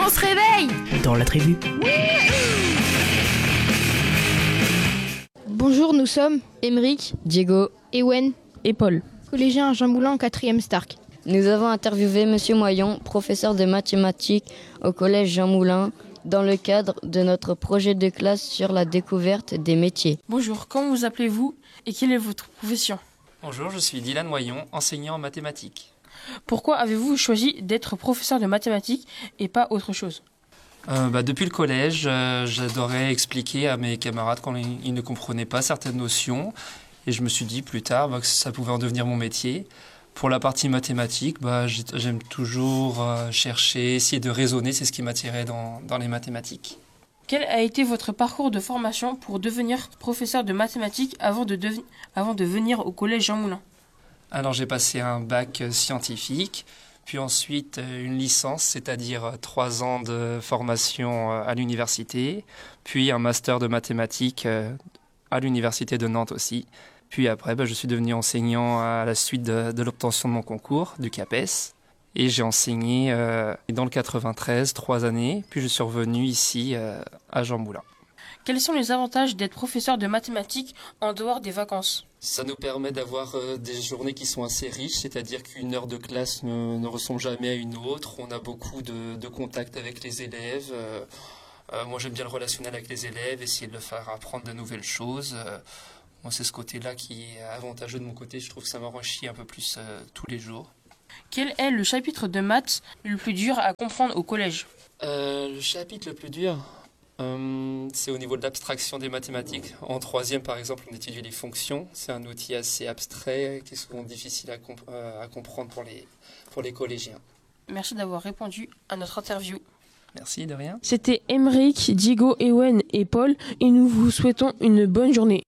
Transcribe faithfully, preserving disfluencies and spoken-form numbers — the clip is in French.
On se réveille Dans la tribu. Bonjour, nous sommes Émeric, Diego, Ewen et Paul, collégiens à Jean Moulin en quatrième Stark. Nous avons interviewé Monsieur Moyon, professeur de mathématiques au collège Jean Moulin, dans le cadre de notre projet de classe sur la découverte des métiers. Bonjour, comment vous appelez-vous et quelle est votre profession? Bonjour, je suis Dylan Moyon, enseignant en mathématiques. Pourquoi avez-vous choisi d'être professeur de mathématiques et pas autre chose? Euh, bah, depuis le collège, euh, j'adorais expliquer à mes camarades quand ils, ils ne comprenaient pas certaines notions. Et je me suis dit plus tard bah, que ça pouvait en devenir mon métier. Pour la partie mathématique, bah, j'aime toujours euh, chercher, essayer de raisonner, c'est ce qui m'attirait dans, dans les mathématiques. Quel a été votre parcours de formation pour devenir professeur de mathématiques avant de, dev... avant de venir au collège Jean Moulin? Alors j'ai passé un bac scientifique, puis ensuite une licence, c'est-à-dire trois ans de formation à l'université, puis un master de mathématiques à l'université de Nantes aussi. Puis après, bah, je suis devenu enseignant à la suite de, de l'obtention de mon concours, du CAPES. Et j'ai enseigné euh, dans le quatre-vingt-treize, trois années, puis je suis revenu ici euh, à Jean Moulin. Quels sont les avantages d'être professeur de mathématiques en dehors des vacances? Ça nous permet d'avoir euh, des journées qui sont assez riches, c'est-à-dire qu'une heure de classe ne, ne ressemble jamais à une autre. On a beaucoup de, de contacts avec les élèves. Euh, euh, moi, j'aime bien le relationnel avec les élèves, essayer de leur faire apprendre de nouvelles choses. Euh, moi, c'est ce côté-là qui est avantageux de mon côté. Je trouve que ça m'enrichit un peu plus euh, tous les jours. Quel est le chapitre de maths le plus dur à comprendre au collège? euh, Le chapitre le plus dur Euh, c'est au niveau de l'abstraction des mathématiques. En troisième, par exemple, on étudie les fonctions. C'est un outil assez abstrait qui est souvent difficile à, comp- à comprendre pour les, pour les collégiens. Merci d'avoir répondu à notre interview. Merci, de rien. C'était Émeric, Diego, Ewen et Paul et nous vous souhaitons une bonne journée.